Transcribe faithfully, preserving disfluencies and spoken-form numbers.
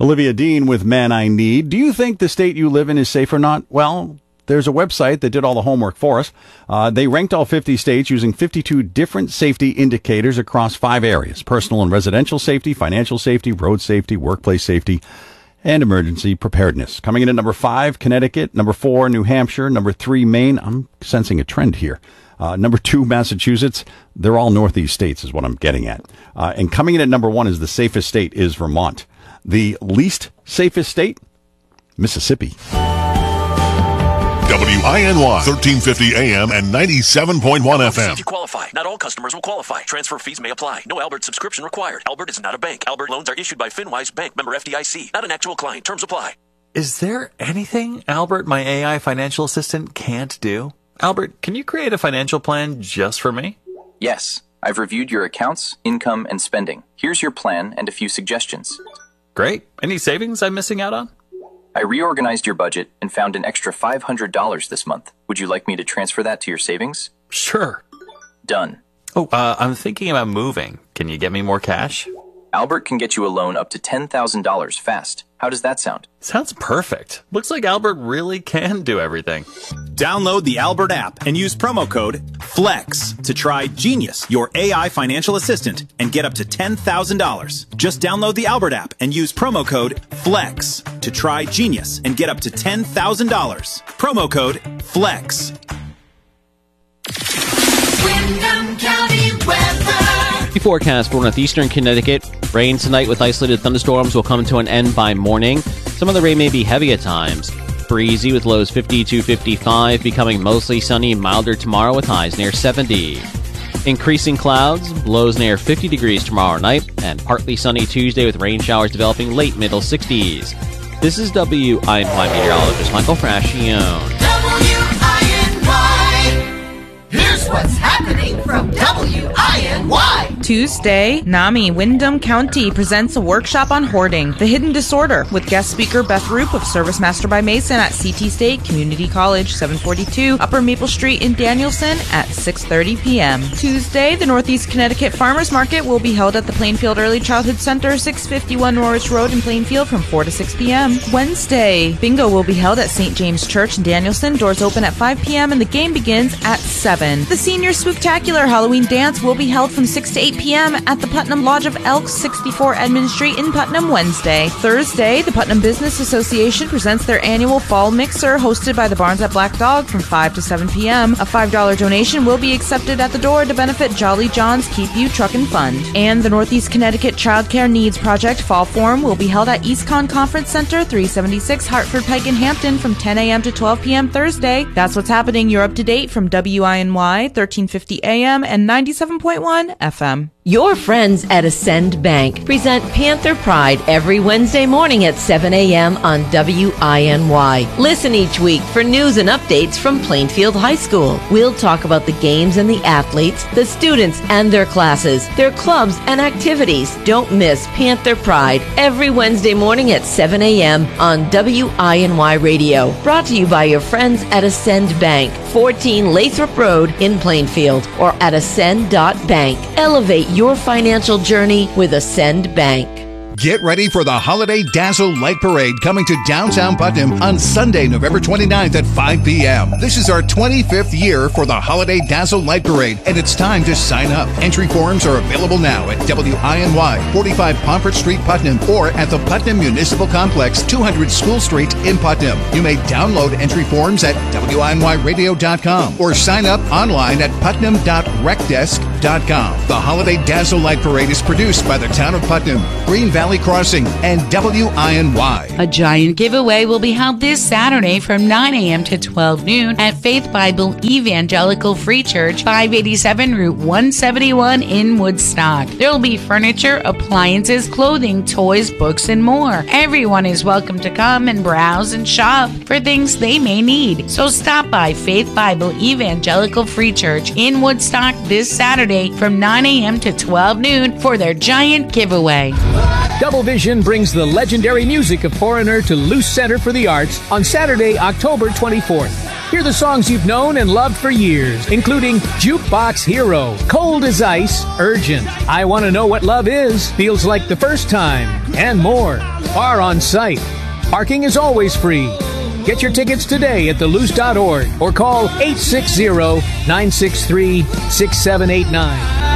Olivia Dean with Man I Need. Do you think the state you live in is safe or not? Well, there's a website that did all the homework for us. Uh, they ranked all fifty states using fifty-two different safety indicators across five areas: personal and residential safety, financial safety, road safety, workplace safety, and emergency preparedness. Coming in at number five, Connecticut. Number four, New Hampshire. Number three, Maine. I'm sensing a trend here. Uh, number two, Massachusetts. They're all Northeast states is what I'm getting at. Uh, and coming in at number one is the safest state is Vermont. The least safest state, Mississippi. W I N Y, thirteen fifty A M and ninety-seven point one F M. If you qualify, not all customers will qualify. Transfer fees may apply. No Albert subscription required. Albert is not a bank. Albert loans are issued by FinWise Bank, member F D I C. Not an actual client. Terms apply. Is there anything Albert, my A I financial assistant, can't do? Albert, can you create a financial plan just for me? Yes. I've reviewed your accounts, income, and spending. Here's your plan and a few suggestions. Great. Any savings I'm missing out on? I reorganized your budget and found an extra five hundred dollars this month. Would you like me to transfer that to your savings? Sure. Done. Oh, uh, I'm thinking about moving. Can you get me more cash? Albert can get you a loan up to ten thousand dollars fast. How does that sound? Sounds perfect. Looks like Albert really can do everything. Download the Albert app and use promo code FLEX to try Genius, your A I financial assistant, and get up to ten thousand dollars. Just download the Albert app and use promo code FLEX to try Genius and get up to ten thousand dollars. Promo code FLEX. Windham County weather. The forecast for northeastern Connecticut. Rain tonight with isolated thunderstorms will come to an end by morning. Some of the rain may be heavy at times. Breezy with lows fifty to fifty-five, becoming mostly sunny, milder tomorrow with highs near seventy. Increasing clouds, lows near fifty degrees tomorrow night, and partly sunny Tuesday with rain showers developing late middle sixties. This is W I N Y meteorologist Michael Frascione. W I N Y. Here's what's happening from W I N Y. Tuesday, NAMI Windham County presents a workshop on hoarding, the hidden disorder, with guest speaker Beth Roop of Service Master by Mason at C T State Community College, seven forty-two Upper Maple Street in Danielson at six thirty p.m. Tuesday, the Northeast Connecticut Farmers Market will be held at the Plainfield Early Childhood Center, six fifty-one Norwich Road in Plainfield from four to six p.m. Wednesday, bingo will be held at Saint James Church in Danielson. Doors open at five p.m. and the game begins at seven. The Senior Spooktacular Halloween Dance will be held from six to eight p.m. at the Putnam Lodge of Elks, sixty-four Edmund Street in Putnam Wednesday. Thursday, the Putnam Business Association presents their annual Fall Mixer hosted by the Barns at Black Dog from five to seven p.m. A five dollars donation will be accepted at the door to benefit Jolly John's Keep You Truckin' Fund. And the Northeast Connecticut Child Care Needs Project Fall Forum will be held at EastCon Conference Center, three seventy-six Hartford Pike in Hampton from ten a.m. to twelve p.m. Thursday. That's what's happening. You're up to date from W I N Y, thirteen fifty A M and ninety-seven point one F M. Your friends at Ascend Bank present Panther Pride every Wednesday morning at seven a.m. on W I N Y. Listen each week for news and updates from Plainfield High School. We'll talk about the games and the athletes, the students and their classes, their clubs and activities. Don't miss Panther Pride every Wednesday morning at seven a.m. on W I N Y Radio. Brought to you by your friends at Ascend Bank, fourteen Lathrop Road in Plainfield, or at ascend dot bank. Elevate your financial journey with Ascend Bank. Get ready for the Holiday Dazzle Light Parade coming to downtown Putnam on Sunday, November twenty-ninth at five p.m. This is our twenty-fifth year for the Holiday Dazzle Light Parade, and it's time to sign up. Entry forms are available now at W I N Y, forty-five Pomfret Street, Putnam, or at the Putnam Municipal Complex, two hundred School Street in Putnam. You may download entry forms at W I N Y radio dot com or sign up online at putnam dot rec desk dot com. The Holiday Dazzle Light Parade is produced by the Town of Putnam, Green Valley Crossing, and W I N Y. A giant giveaway will be held this Saturday from nine a.m. to twelve noon at Faith Bible Evangelical Free Church, five eighty-seven Route one seventy-one in Woodstock. There will be furniture, appliances, clothing, toys, books, and more. Everyone is welcome to come and browse and shop for things they may need. So stop by Faith Bible Evangelical Free Church in Woodstock this Saturday from nine a.m. to twelve noon for their giant giveaway. Double Vision brings the legendary music of Foreigner to Luce Center for the Arts on Saturday, October twenty-fourth. Hear the songs you've known and loved for years, including Jukebox Hero, Cold as Ice, Urgent, I Want to Know What Love Is, Feels Like the First Time, and more. Are on site. Parking is always free. Get your tickets today at the loose dot org or call eight six zero, nine six three, six seven eight nine.